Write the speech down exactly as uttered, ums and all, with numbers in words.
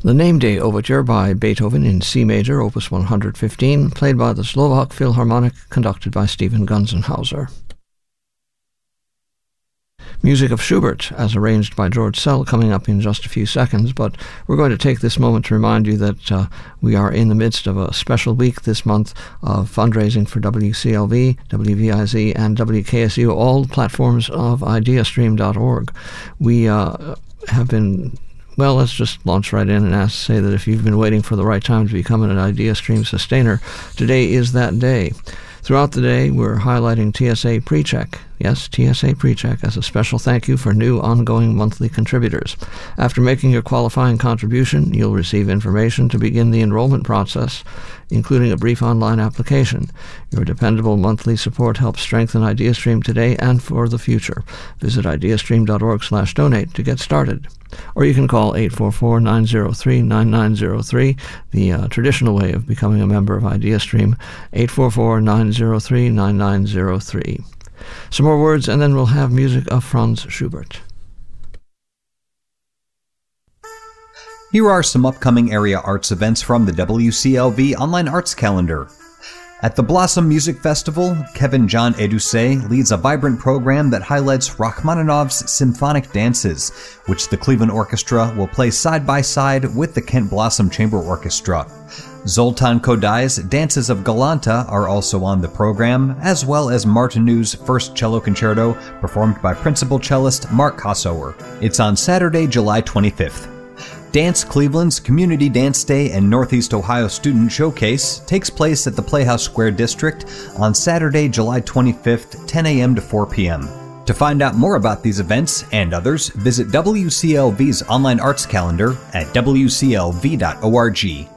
The Name Day Overture by Beethoven in C major, opus one hundred fifteen, played by the Slovak Philharmonic, conducted by Stephen Gunzenhauser. Music of Schubert, as arranged by George Sell, coming up in just a few seconds, but we're going to take this moment to remind you that uh, we are in the midst of a special week this month of fundraising for W C L V, W V I Z, and W K S U, all platforms of ideastream dot org. We uh, have been... Well, let's just launch right in and ask, say that if you've been waiting for the right time to become an IdeaStream sustainer, today is that day. Throughout the day, we're highlighting T S A PreCheck. Yes, T S A PreCheck as a special thank you for new ongoing monthly contributors. After making your qualifying contribution, you'll receive information to begin the enrollment process, including a brief online application. Your dependable monthly support helps strengthen IdeaStream today and for the future. Visit ideastream dot org slash donate to get started. Or you can call eight four four, nine zero three, nine nine zero three, the uh, traditional way of becoming a member of IdeaStream, eight four four, nine zero three, nine nine zero three. Some more words, and then we'll have music of Franz Schubert. Here are some upcoming area arts events from the W C L V Online Arts Calendar. At the Blossom Music Festival, Kevin John Edusei leads a vibrant program that highlights Rachmaninoff's symphonic dances, which the Cleveland Orchestra will play side by side with the Kent Blossom Chamber Orchestra. Zoltan Kodai's Dances of Galanta are also on the program, as well as Martinu's First Cello Concerto, performed by principal cellist Mark Kossower. It's on Saturday, July twenty-fifth. Dance Cleveland's Community Dance Day and Northeast Ohio Student Showcase takes place at the Playhouse Square District on Saturday, July twenty-fifth, ten a.m. to four p.m. To find out more about these events and others, visit W C L V's online arts calendar at W C L V dot org.